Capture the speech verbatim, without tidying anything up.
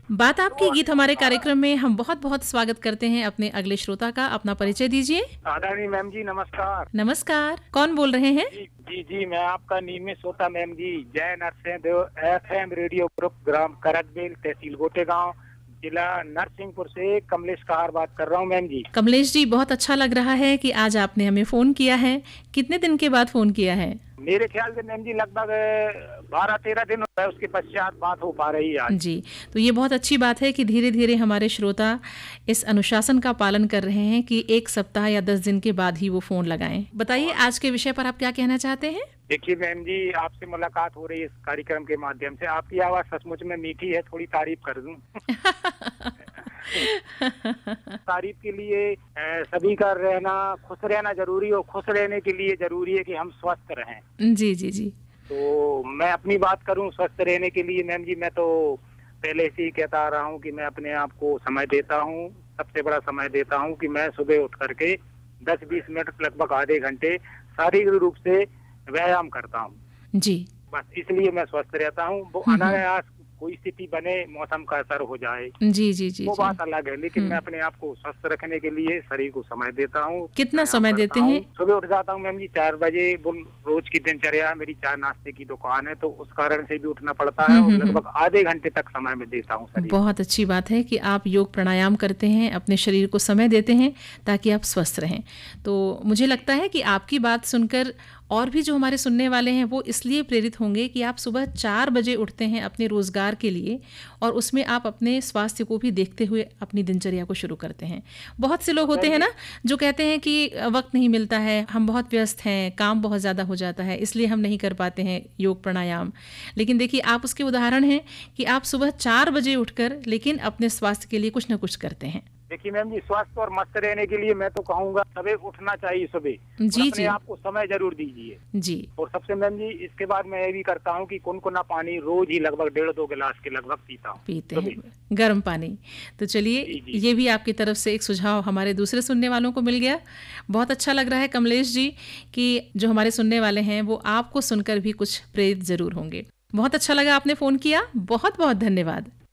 बात आपकी गीत हमारे कार्यक्रम में हम बहुत बहुत स्वागत करते हैं अपने अगले श्रोता का। अपना परिचय दीजिए। आदरणीय मैम जी नमस्कार। नमस्कार, कौन बोल रहे हैं? जी जी जी मैं आपका नियमित श्रोता मैम जी जय नरसिंहदेव एफएम रेडियो ग्रुप ग्राम करजबेल तहसील गोटेगांव जिला नरसिंहपुर से कमलेश कहार बात कर रहा हूँ मैम जी। कमलेश जी, बहुत अच्छा लग रहा है कि आज आपने हमें फोन किया है। कितने दिन के बाद फोन किया है? मेरे ख्याल से मैम जी लगभग बारह तेरह दिन हो गए, उसके पश्चात बात हो पा रही है आज। जी, तो ये बहुत अच्छी बात है कि धीरे धीरे हमारे श्रोता इस अनुशासन का पालन कर रहे हैं कि एक सप्ताह या दस दिन के बाद ही वो फोन लगाएं। बताइए आज के विषय पर आप क्या कहना चाहते हैं? देखिए मैम जी, आपसे मुलाकात हो रही है इस कार्यक्रम के माध्यम से। आपकी आवाज सचमुच में मीठी है, थोड़ी तारीफ कर दूं। तारीफ के लिए सभी का रहना, खुश रहना जरूरी हो। खुश रहने के लिए जरूरी है कि हम स्वस्थ रहें। जी जी जी। तो मैं अपनी बात करूं स्वस्थ रहने के लिए मैम जी, मैं तो पहले से ही कहता आ रहा हूं कि मैं अपने आप को समय देता हूं। सबसे बड़ा समय देता हूं कि मैं सुबह उठ करके दस बीस मिनट लगभग आधे घंटे शारीरिक रूप से व्यायाम करता हूं जी। बस इसलिए मैं स्वस्थ रहता हूं। वो अनायास कोई स्थिति बने, मौसम का असर हो जाए, जी जी जी, वो जी। बात अलग है, लेकिन मैं अपने आप को स्वस्थ रखने के लिए शरीर को समय देता हूँ। कितना समय देते हैं? सुबह उठ जाता हूँ मैम जी चार बजे। रोज की दिनचर्या मेरी चाय नाश्ते की दुकान है, तो उस कारण से भी उठना पड़ता है और लगभग आधे घंटे तक समय में देता हूँ शरीर। बहुत अच्छी बात है कि आप योग प्राणायाम करते हैं, अपने शरीर को समय देते हैं ताकि आप स्वस्थ रहें। तो मुझे लगता है कि आपकी बात सुनकर और भी जो हमारे सुनने वाले हैं वो इसलिए प्रेरित होंगे कि आप सुबह चार बजे उठते हैं अपने रोजगार के लिए और उसमें आप अपने स्वास्थ्य को भी देखते हुए अपनी दिनचर्या को शुरू करते हैं। बहुत से लोग होते हैं ना जो कहते हैं कि वक्त नहीं मिलता है, हम बहुत व्यस्त हैं, काम बहुत ज़्यादा हो जाता है, इसलिए हम नहीं कर पाते हैं योग प्राणायाम। लेकिन देखिए आप उसके उदाहरण हैं कि आप सुबह चार बजे उठकर लेकिन अपने स्वास्थ्य के लिए कुछ ना कुछ करते हैं। देखिए मैम जी, स्वस्थ और मस्त रहने के लिए मैं तो कहूँगा सुबह उठना चाहिए। सुबह जी जी, आपको समय जरूर दीजिए जी। और सबसे मैम जी इसके बाद मैं ये भी करता हूँ कि कुनकुना पानी रोज ही लगभग डेढ़ दो गिलास के लगभग पीता हूँ। पीते हैं गर्म पानी। तो चलिए ये भी आपकी तरफ से एक सुझाव हमारे दूसरे सुनने वालों को मिल गया। बहुत अच्छा लग रहा है कमलेश जी कि जो हमारे सुनने वाले हैं वो आपको सुनकर भी कुछ प्रेरित जरूर होंगे। बहुत अच्छा लगा आपने फोन किया, बहुत बहुत धन्यवाद।